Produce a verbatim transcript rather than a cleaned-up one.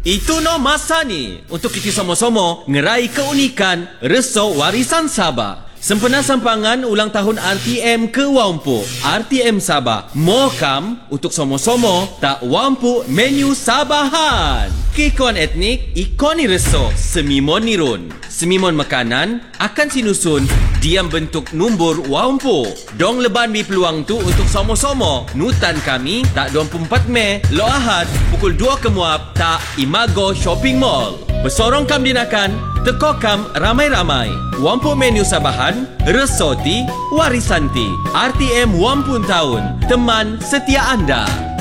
Itu no masa ni untuk kita sama-sama ngerai keunikan Reso Warisan Sabah. Sempena sampangan ulang tahun R T M ke Wampu. R T M Sabah mohkam untuk sama-sama tak Wampu menu Sabahan. Keikuan etnik ikoni Reso semimon nirun. Semimon makanan akan sinusun diam bentuk numbur Wampu. Dong leban bi peluang tu untuk sama-sama nutan kami tak dua puluh empat Mei lo Ahad pukul dua kemuap tak Imago Shopping Mall. Bersorong kam dinakan, teko kam ramai-ramai. Wampu menu Sabahan, Resoti, Warisanti. R T M Wampun tahun, teman setia anda.